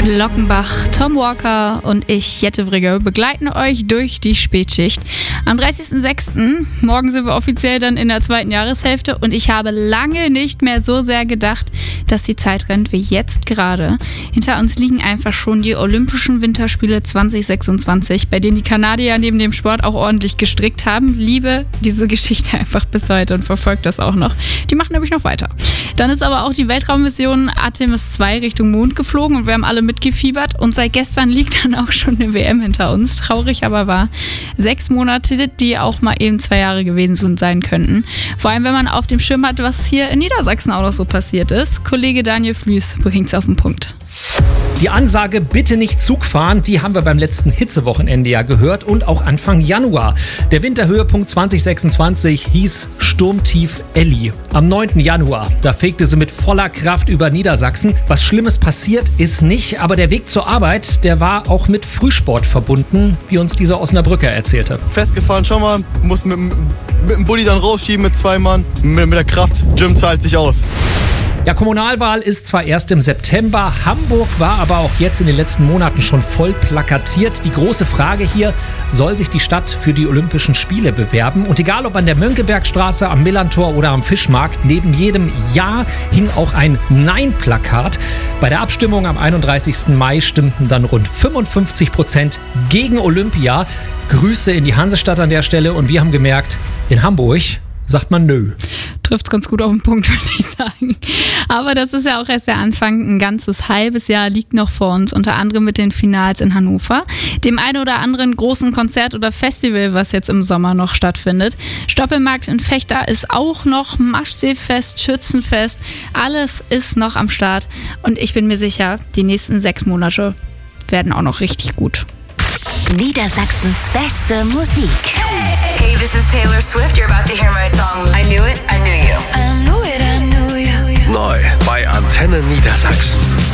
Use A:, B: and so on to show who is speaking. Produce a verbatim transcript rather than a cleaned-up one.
A: Glockenbach, Tom Walker und ich, Jette Vrigge, begleiten euch durch die Spätschicht. Am dreißigsten sechsten morgen sind wir offiziell dann in der zweiten Jahreshälfte und ich habe lange nicht mehr so sehr gedacht, dass die Zeit rennt wie jetzt gerade. Hinter uns liegen einfach schon die Olympischen Winterspiele zwanzig sechsundzwanzig, bei denen die Kanadier neben dem Sport auch ordentlich gestrickt haben. Liebe diese Geschichte einfach bis heute und verfolgt das auch noch. Die machen nämlich noch weiter. Dann ist aber auch die Weltraummission Artemis zwei Richtung Mond geflogen und wir haben alle mitgefiebert und seit gestern liegt dann auch schon eine W M hinter uns. Traurig aber wahr. Sechs Monate, die auch mal eben zwei Jahre gewesen sind, sein könnten. Vor allem, wenn man auf dem Schirm hat, was hier in Niedersachsen auch noch so passiert ist. Kollege Daniel Flüß bringt's auf den Punkt.
B: Die Ansage, bitte nicht Zug fahren, die haben wir beim letzten Hitzewochenende ja gehört und auch Anfang Januar. Der Winterhöhepunkt zwanzig sechsundzwanzig hieß Sturmtief Elli. Am neunten Januar, da fegte sie mit voller Kraft über Niedersachsen. Was Schlimmes passiert ist nicht, aber der Weg zur Arbeit, der war auch mit Frühsport verbunden, wie uns dieser Osnabrücker erzählte.
C: Festgefahren schon mal, muss mit, mit dem Bulli dann rausschieben mit zwei Mann. Mit, mit der Kraft, Gym zahlt sich aus.
B: Ja, Kommunalwahl ist zwar erst im September, Hamburg war aber auch jetzt in den letzten Monaten schon voll plakatiert. Die große Frage hier, soll sich die Stadt für die Olympischen Spiele bewerben? Und egal ob an der Mönckebergstraße, am Millantor oder am Fischmarkt, neben jedem Ja hing auch ein Nein-Plakat. Bei der Abstimmung am einunddreißigsten Mai stimmten dann rund fünfundfünfzig Prozent gegen Olympia. Grüße in die Hansestadt an der Stelle und wir haben gemerkt, in Hamburg sagt man nö.
A: Trifft ganz gut auf den Punkt, würde ich sagen. Aber das ist ja auch erst der Anfang. Ein ganzes halbes Jahr liegt noch vor uns, unter anderem mit den Finals in Hannover, dem einen oder anderen großen Konzert oder Festival, was jetzt im Sommer noch stattfindet. Stoppelmarkt in Vechta ist auch noch, Maschseefest, Schützenfest, alles ist noch am Start. Und ich bin mir sicher, die nächsten sechs Monate werden auch noch richtig gut.
D: Niedersachsens beste Musik.
E: Hey, this is Taylor Swift. You're about to hear my song. I Knew It.